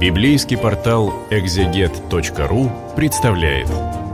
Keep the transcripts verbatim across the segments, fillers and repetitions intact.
Библейский портал экзегет точка ру представляет.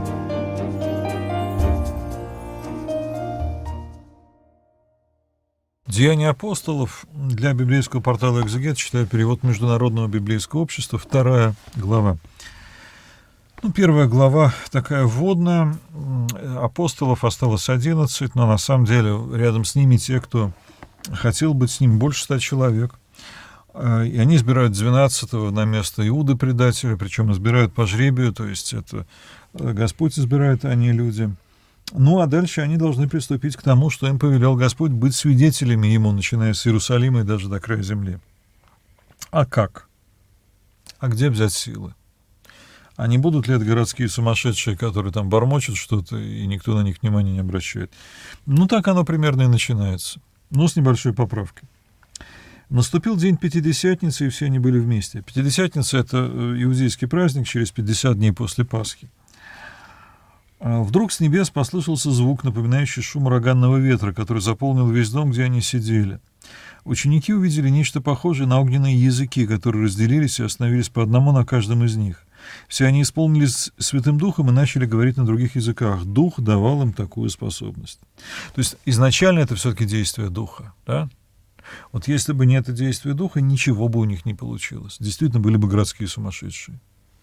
Деяния апостолов для библейского портала «Экзегет», читаю перевод Международного библейского общества, вторая глава. Ну, первая глава такая вводная. Апостолов осталось одиннадцать, но на самом деле рядом с ними те, кто хотел быть с ним, больше ста человек. И они избирают двенадцатого на место Иуды предателя, причем избирают по жребию, то есть это Господь избирает, а не люди. Ну, а дальше они должны приступить к тому, что им повелел Господь, быть свидетелями Ему, начиная с Иерусалима и даже до края земли. А как? А где взять силы? А не будут ли это городские сумасшедшие, которые там бормочут что-то, и никто на них внимания не обращает? Ну, так оно примерно и начинается. Ну, с небольшой поправкой. Наступил день Пятидесятницы, и все они были вместе. Пятидесятница — это иудейский праздник через пятьдесят дней после Пасхи. Вдруг с небес послышался звук, напоминающий шум ураганного ветра, который заполнил весь дом, где они сидели. Ученики увидели нечто похожее на огненные языки, которые разделились и остановились по одному на каждом из них. Все они исполнились Святым Духом и начали говорить на других языках. Дух давал им такую способность. То есть изначально это все-таки действие Духа, да? Вот если бы не это действие Духа, ничего бы у них не получилось. Действительно, были бы городские сумасшедшие.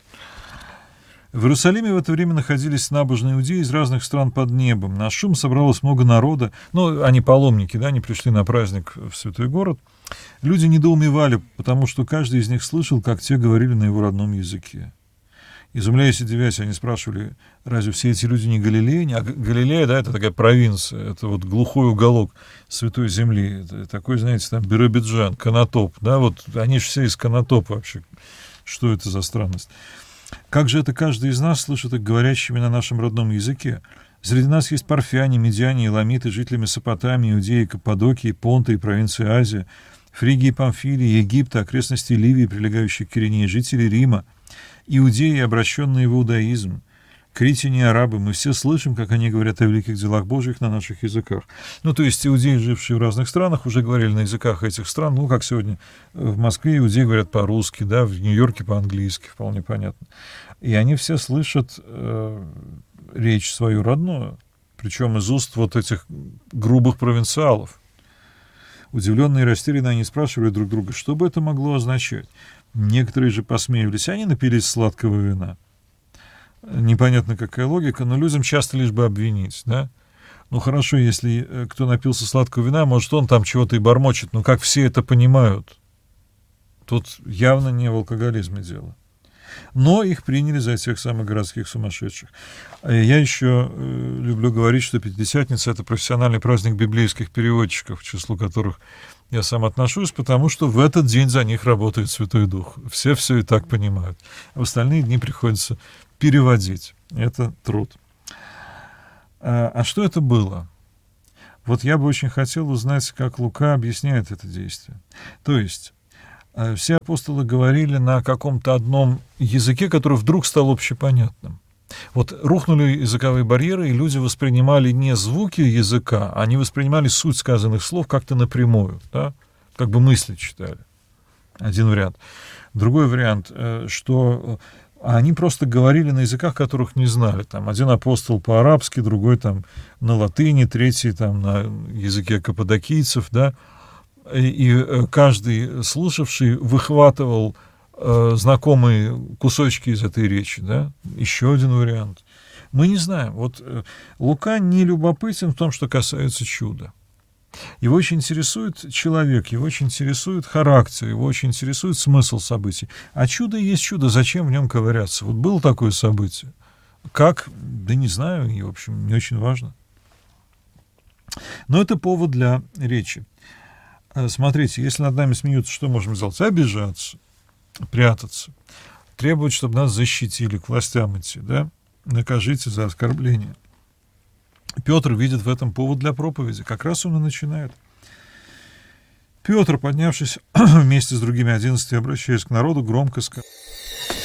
В Иерусалиме в это время находились набожные иудеи из разных стран под небом. На шум собралось много народа. Ну, они паломники, да, они пришли на праздник в святой город. Люди недоумевали, потому что каждый из них слышал, как те говорили на его родном языке. Изумляясь и удивляясь, они спрашивали, разве все эти люди не галилеяне? А Галилея, да, это такая провинция, это вот глухой уголок Святой Земли. Это такой, знаете, там Биробиджан, Конотоп, да, вот они же все из Конотопа вообще. Что это за странность? Как же это каждый из нас слышит их говорящими на нашем родном языке? Среди нас есть парфяне, медиане, эламиты, жители Месопотамии, Иудеи, Каппадокии, Понта и провинции Азии, Фригии, Памфилии, Египта, окрестности Ливии, прилегающие к Киринее, жители Рима, иудеи, обращенные в иудаизм, критяне, арабы, мы все слышим, как они говорят о великих делах Божьих на наших языках. Ну, то есть иудеи, жившие в разных странах, уже говорили на языках этих стран, ну, как сегодня в Москве иудеи говорят по-русски, да, в Нью-Йорке по-английски, вполне понятно. И они все слышат э, речь свою родную, причем из уст вот этих грубых провинциалов. Удивленные и растерянные они спрашивали друг друга, что бы это могло означать. Некоторые же посмеивались, они напились сладкого вина. Непонятно, какая логика, но людям часто лишь бы обвинить, да? Ну, хорошо, если кто напился сладкого вина, может, он там чего-то и бормочет, но как все это понимают? Тут явно не в алкоголизме дело. Но их приняли за тех самых городских сумасшедших. Я еще э, люблю говорить, что Пятидесятница — это профессиональный праздник библейских переводчиков, к числу которых я сам отношусь, потому что в этот день за них работает Святой Дух. Все все и так понимают. А в остальные дни приходится переводить. Это труд. А, а что это было? Вот я бы очень хотел узнать, как Лука объясняет это действие. То есть все апостолы говорили на каком-то одном языке, который вдруг стал общепонятным. Вот рухнули языковые барьеры, и люди воспринимали не звуки языка, они воспринимали суть сказанных слов как-то напрямую, да? Как бы мысли читали. Один вариант. Другой вариант, что они просто говорили на языках, которых не знали. Там один апостол по-арабски, другой там на латыни, третий там на языке каппадокийцев, да? И каждый слушавший выхватывал э, знакомые кусочки из этой речи, да? Еще один вариант. Мы не знаем. Вот э, Лука не любопытен в том, что касается чуда. Его очень интересует человек, его очень интересует характер, его очень интересует смысл событий. А чудо есть чудо, зачем в нем ковыряться? Вот было такое событие. Как? Да не знаю, и, в общем, не очень важно. Но это повод для речи. Смотрите, если над нами смеются, что можем сделать? Обижаться, прятаться, требовать, чтобы нас защитили, к властям идти, да? Накажите за оскорбление. Петр видит в этом повод для проповеди. Как раз он и начинает. Петр, поднявшись вместе с другими одиннадцатью, обращаясь к народу, громко сказал: